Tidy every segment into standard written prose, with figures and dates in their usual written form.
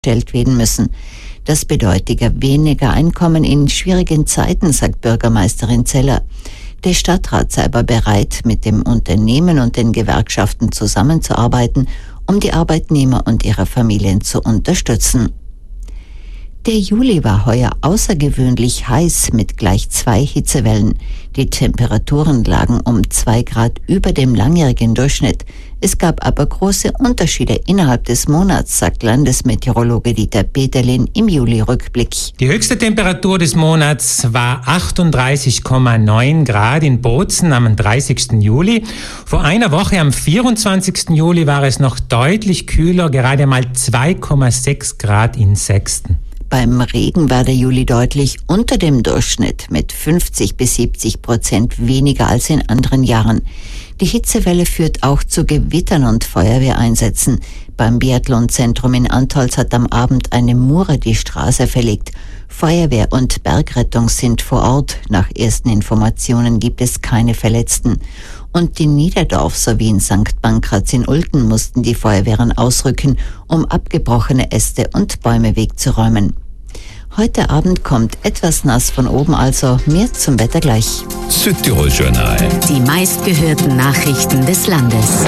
gestellt werden müssen. Das bedeutet weniger Einkommen in schwierigen Zeiten, sagt Bürgermeisterin Zeller. Der Stadtrat sei aber bereit, mit dem Unternehmen und den Gewerkschaften zusammenzuarbeiten, um die Arbeitnehmer und ihre Familien zu unterstützen. Der Juli war heuer außergewöhnlich heiß mit gleich 2 Hitzewellen. Die Temperaturen lagen um 2 Grad über dem langjährigen Durchschnitt. Es gab aber große Unterschiede innerhalb des Monats, sagt Landesmeteorologe Dieter Peterlin im Juli-Rückblick. Die höchste Temperatur des Monats war 38,9 Grad in Bozen am 30. Juli. Vor einer Woche am 24. Juli war es noch deutlich kühler, gerade mal 2,6 Grad in Sexten. Beim Regen war der Juli deutlich unter dem Durchschnitt mit 50-70% weniger als in anderen Jahren. Die Hitzewelle führt auch zu Gewittern und Feuerwehreinsätzen. Beim Biathlonzentrum in Antholz hat am Abend eine Mure die Straße verlegt. Feuerwehr und Bergrettung sind vor Ort. Nach ersten Informationen gibt es keine Verletzten. Und in Niederdorf sowie in St. Pankraz in Ulten mussten die Feuerwehren ausrücken, um abgebrochene Äste und Bäume wegzuräumen. Heute Abend kommt etwas nass von oben, also mehr zum Wetter gleich. Südtirol-Journal. Die meistgehörten Nachrichten des Landes.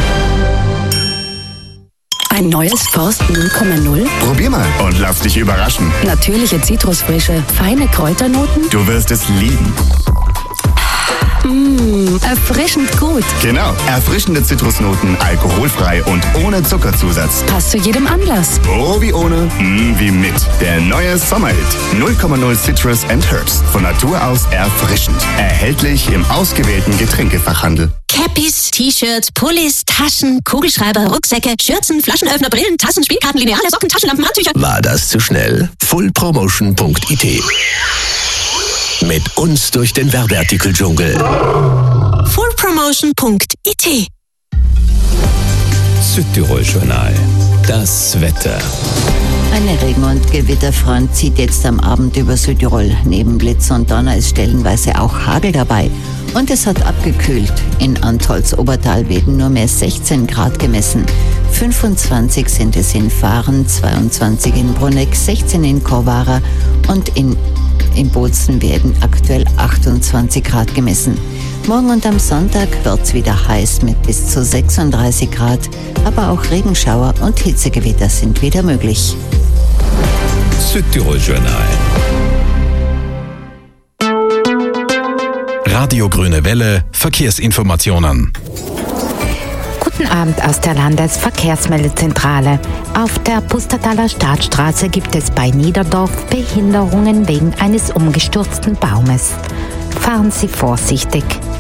Ein neues Forst 0,0? Probier mal und lass dich überraschen. Natürliche Zitrusfrische, feine Kräuternoten? Du wirst es lieben. Erfrischend gut. Genau, erfrischende Zitrusnoten, alkoholfrei und ohne Zuckerzusatz. Passt zu jedem Anlass. Oh wie ohne, wie mit. Der neue Sommerhit 0,0 Citrus and Herbs. Von Natur aus erfrischend. Erhältlich im ausgewählten Getränkefachhandel. Cappies, T-Shirts, Pullis, Taschen, Kugelschreiber, Rucksäcke, Schürzen, Flaschenöffner, Brillen, Tassen, Spielkarten, Lineale, Socken, Taschenlampen, Handtücher. War das zu schnell? fullpromotion.it. Mit uns durch den Werbeartikel-Dschungel. fullpromotion.it. Südtirol-Journal. Das Wetter. Eine Regen- und Gewitterfront zieht jetzt am Abend über Südtirol. Neben Blitz und Donner ist stellenweise auch Hagel dabei. Und es hat abgekühlt. In Antholz-Obertal werden nur mehr 16 Grad gemessen. 25 sind es in Fahren, 22 in Bruneck, 16 in Korvara und in Bozen werden aktuell 28 Grad gemessen. Morgen und am Sonntag wird's wieder heiß mit bis zu 36 Grad, aber auch Regenschauer und Hitzegewitter sind wieder möglich. Südtirol-Journal. Radio Grüne Welle, Verkehrsinformationen. Guten Abend aus der Landesverkehrsmeldezentrale. Auf der Pustertaler Staatsstraße gibt es bei Niederdorf Behinderungen wegen eines umgestürzten Baumes. Fahren Sie vorsichtig.